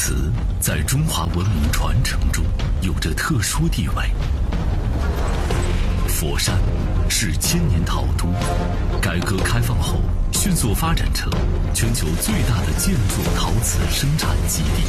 瓷在中华文明传承中有着特殊地位。佛山是千年陶都，改革开放后迅速发展成全球最大的建筑陶瓷生产基地。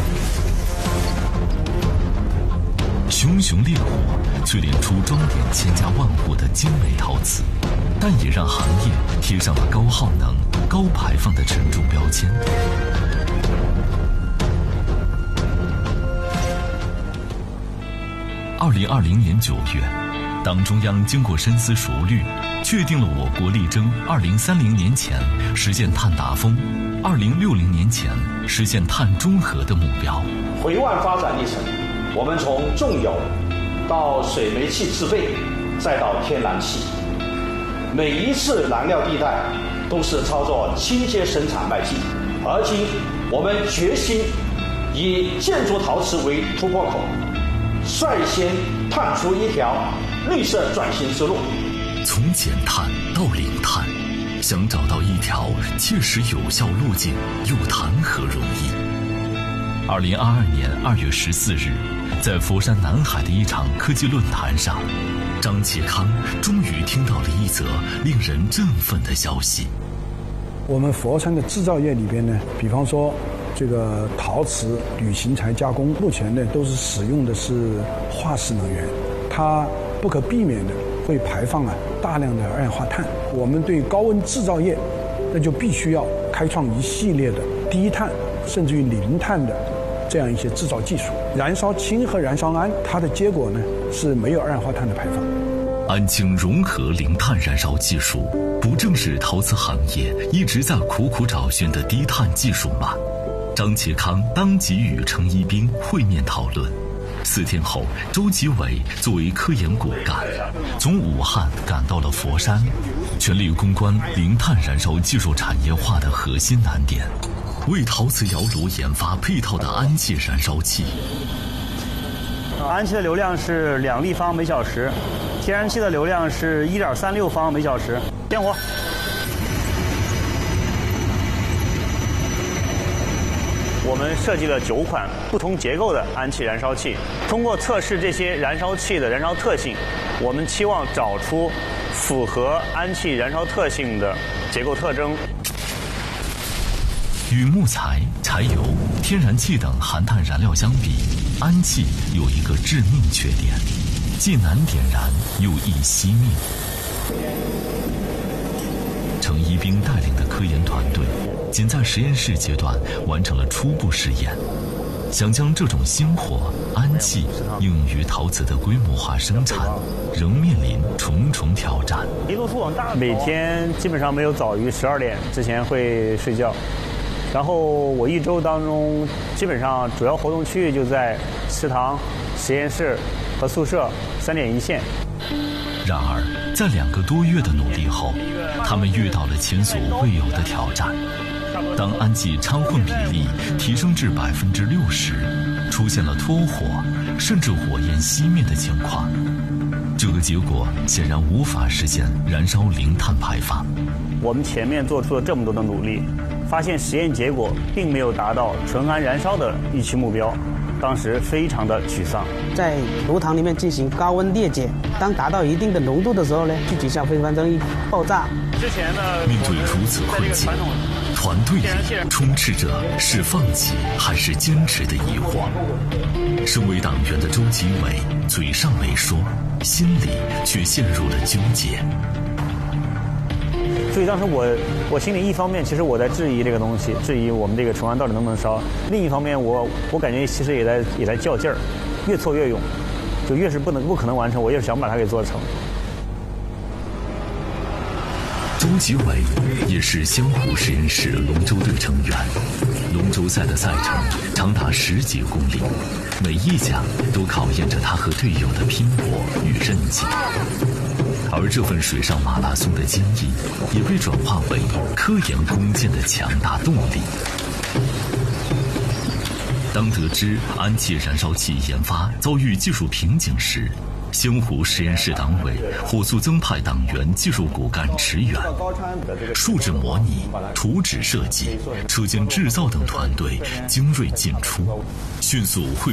熊熊烈火淬炼出装点千家万户的精美陶瓷，但也让行业贴上了高耗能、高排放的沉重标签。2020年9月，党中央经过深思熟虑，确定了我国力争2030年前实现碳达峰，2060年前实现碳中和的目标。 回望发展历程，我们从重油到水煤气制备，再到天然气，每一次燃料地带都是操作清洁生产迈进。而今，我们决心以建筑陶瓷为突破口，率先探出一条绿色转型之路。 从减碳到零碳，想找到一条切实有效路径，又谈何容易？2022年2月14日，在佛山南海的一场科技论坛上，张其康终于听到了一则令人振奋的消息。 我们佛山的制造业里边呢，比方说这个陶瓷铝型材加工，目前呢都是使用的是化石能源，它不可避免的会排放大量的二氧化碳。我们对高温制造业，那就必须要开创一系列的低碳甚至于零碳的这样一些制造技术。燃烧氢和燃烧氨，它的结果呢是没有二氧化碳的排放。 氨氢融合零碳燃烧技术，不正是陶瓷行业一直在苦苦找寻的低碳技术吗？张其康当即与程一兵会面讨论。4天后，周其伟作为科研骨干，从武汉赶到了佛山，全力攻关零碳燃烧技术产业化的核心难点，为陶瓷窑炉研发配套的氨气燃烧器。 氨气的流量是2立方每小时，天然气的流量是1.36方每小时。点火。我们设计了9款不同结构的氨气燃烧器，通过测试这些燃烧器的燃烧特性，我们期望找出符合氨气燃烧特性的结构特征。 与木材、柴油、天然气等含碳燃料相比，氨气有一个致命缺点，既难点燃又易熄灭。程一兵带领的科研团队仅在实验室阶段完成了初步试验，想将这种星火氨气应用于陶瓷的规模化生产，仍面临重重挑战。 每天基本上没有早于12点之前会睡觉，然后我1周当中基本上主要活动区域就在食堂、实验室和宿舍3点一线。 然而，在2个多月的努力后，他们遇到了前所未有的挑战。当氨气掺混比例提升至60%，出现了脱火，甚至火焰熄灭的情况，这个结果显然无法实现燃烧零碳排放。 我们前面做出了这么多的努力，发现实验结果并没有达到纯氨燃烧的预期目标，当时非常的沮丧。 在炉膛里面进行高温裂解，当达到一定的浓度的时候呢，具体像非发生一爆炸。 之前呢， 面对如此困境，团队里充斥着是放弃还是坚持的疑惑。身为党员的周其伟嘴上没说，心里却陷入了纠结。 所以当时我心里一方面其实我在质疑这个东西，质疑我们这个纯氨到底能不能烧；另一方面我感觉其实也在较劲儿，越挫越勇，就越是不可能完成，我越是想把它给做成。 周其伟也是湘湖实验室龙舟队成员，龙舟赛的赛程长达10几公里，每一奖都考验着他和队友的拼搏与韧劲。而这份水上马拉松的经历，也被转化为科研攻坚的强大动力。 当得知氨气燃烧器研发遭遇技术瓶颈时，星湖实验室党委火速增派党员技术骨干驰援，数值模拟、图纸设计、车间制造等团队精锐进出，迅速汇